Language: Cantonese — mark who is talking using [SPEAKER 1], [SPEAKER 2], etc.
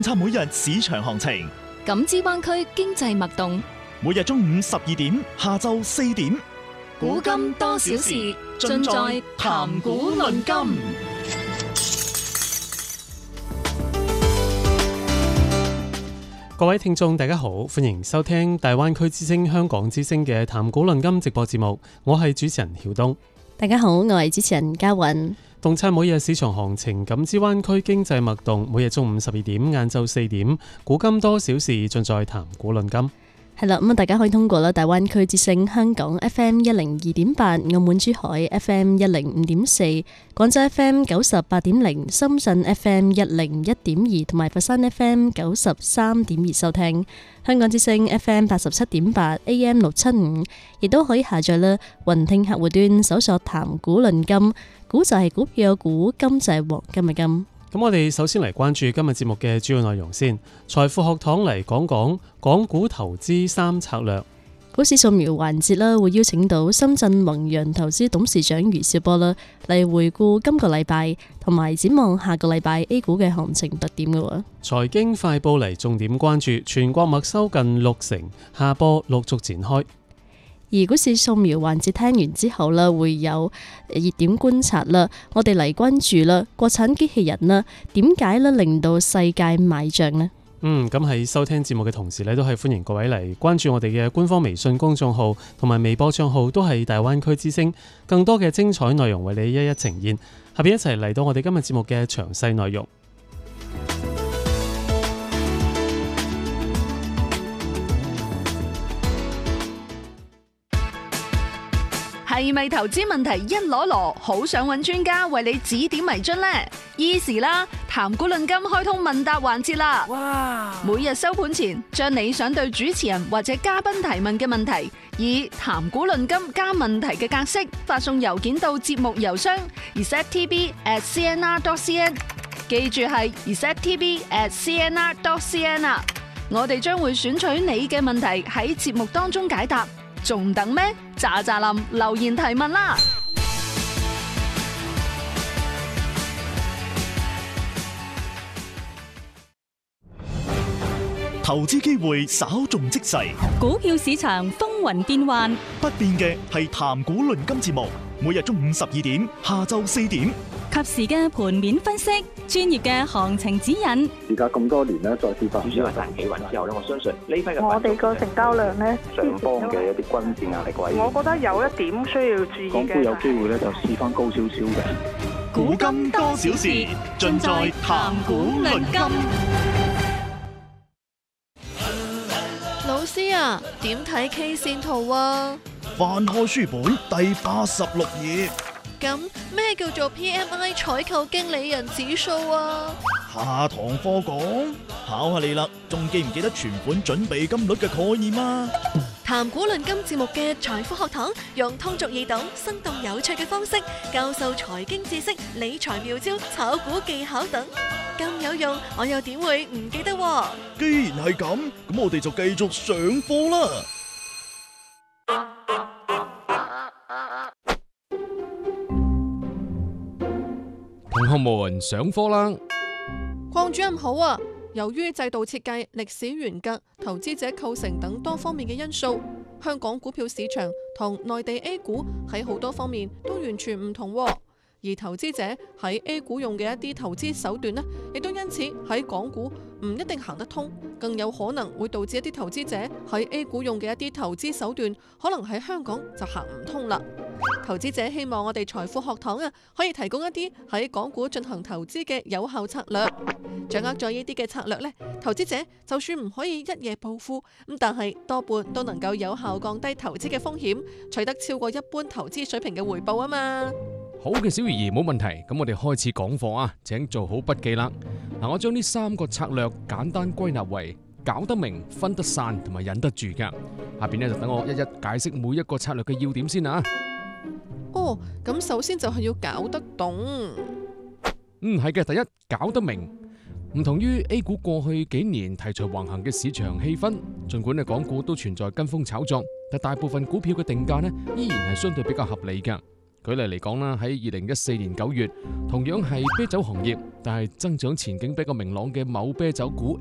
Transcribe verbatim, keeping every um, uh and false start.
[SPEAKER 1] 參每日市場行情，
[SPEAKER 2] 感知灣區經濟脈動。
[SPEAKER 1] 每日中午十二點，下晝四點，
[SPEAKER 2] 古今多少事，盡在談古論今。
[SPEAKER 3] 各位聽眾大家好，歡迎收聽大灣區之聲香港之聲嘅談古論今直播節目，我係主持人曉東。
[SPEAKER 4] 大家好，我係主持人嘉韻。
[SPEAKER 3] 洞察每日市場行情，感知灣區經濟脈動，每日中午十二點，晏晝四點，古今多少事，盡在談古論今。
[SPEAKER 4] 係啦，咁啊，大家可以通過啦大灣區之聲香港 F M 一零二點八、澳門珠海 F M 一零五點四、廣州 F M 九十八點零、深圳 F M 一零一點二同埋佛山 F M 九十三點二收聽。香港之聲 F M 八十七點八 A M 六七五，亦都可以下載啦雲聽客戶端搜索談古論今，古就係股票嘅股，金就係黃金嘅金。
[SPEAKER 3] 咁我哋首先嚟關注今日節目嘅主要內容先。財富學堂嚟講講港股投資三策略。
[SPEAKER 4] 股市掃描環節啦，會邀請到深圳宏洋投資董事長余少波啦嚟回顧今個禮拜同埋展望下個禮拜 A 股嘅行情特點嘅。
[SPEAKER 3] 財經快報嚟重點關注全國麥收近六成，下波陸續展開。
[SPEAKER 4] 而股市掃描環節聽完之後啦，會有熱點觀察啦，我哋嚟關注啦，國產機器人啦，點解咧令到世界買漲呢？
[SPEAKER 3] 嗯，咁喺收聽節目嘅同時咧，都係歡迎各位嚟關注我哋嘅官方微信公眾號同埋微博賬號，都係大灣區之聲，更多嘅精彩內容為你一一呈現。下邊一齊嚟到我哋今日節目嘅詳細內容。
[SPEAKER 5] 係咪投資問題一籮籮，好想揾專家為你指點迷津呢？依時啦，談古論今開通問答環節啦！哇！每日收盤前，將你想對主持人或者嘉賓提問嘅問題，以談古論今加問題嘅格式發送郵件到節目郵箱 z s e t t b at c n r dot c n， 記住係 z s e t t b at c n r dot c n 啊！我哋將會選取你嘅問題喺節目當中解答。仲等咩？喳喳林留言提問啦！
[SPEAKER 1] 投資機會稍縱即逝，
[SPEAKER 6] 股票市場風雲變幻，
[SPEAKER 1] 不變嘅係談古論今節目，每日中午十二點，下晝四點，
[SPEAKER 6] 及時嘅盤面分析，專業嘅行情指引。
[SPEAKER 7] 而家咁多年咧，再次發
[SPEAKER 8] 主要係大企穩之後咧，我相信呢批嘅
[SPEAKER 9] 我哋個成交量咧，
[SPEAKER 7] 上方嘅一啲均線壓力位，
[SPEAKER 9] 我覺得有一點需要注意嘅。
[SPEAKER 7] 港股有機會咧，就試翻高少少嘅。
[SPEAKER 1] 古今多少事，盡在談古論今。
[SPEAKER 10] 老師啊，點睇 K 線圖啊？
[SPEAKER 1] 翻開書本第八十六頁。
[SPEAKER 10] 咁咩叫做 P M I 採購經理人指數啊？
[SPEAKER 1] 下堂課講，考下你啦，仲記唔記得存款準備金率嘅概念啊？
[SPEAKER 10] 談古論今節目嘅財富學堂，用通俗易懂、生動有趣嘅方式教授財經知識、理財妙招、炒股技巧等，咁有用，我又點會唔記得喎？
[SPEAKER 1] 既然係咁，咁我哋就繼續上課啦。
[SPEAKER 11] 同學們上課啦！
[SPEAKER 10] 鄺主任好啊！由於制度設計、歷史沿革、投資者構成等多方面嘅因素，香港股票市場同內地 A 股喺好多方面都完全唔同喎。而投資者喺 A 股用嘅一啲投資手段呢，亦都因此喺港股唔一定行得通，更有可能會導致一啲投資者喺 A 股用嘅一啲投資手段，可能喺香港就行唔通啦。投資者希望我哋財富學堂啊，可以提供一啲喺港股進行投資嘅有效策略。掌握咗呢啲嘅策略呢，投資者就算唔可以一夜暴富，咁但係多半都能夠有效降低投資嘅風險，取得超過一般投資水平嘅回報啊嘛。
[SPEAKER 11] 好嘅，小魚兒冇問題，咁我哋開始講課啊，請做好筆記啦。嗱，我將呢三個策略簡單歸納為搞得明、分得散同埋忍得住㗎。下邊呢就等我一一解釋每一個策略嘅要點先啊。
[SPEAKER 10] 哦，咁首先就係要搞得懂。
[SPEAKER 11] 嗯，係嘅，第一，搞得明。唔同於 A 股過去幾年題材橫行嘅市場氣氛，儘管咧港股都存在跟風炒作，但大部分股票嘅定價呢依然係相對比較合理㗎。 舉例嚟講啦，喺二零一四年九月，同樣係啤酒行業，但係增長前景比較明朗嘅某啤酒股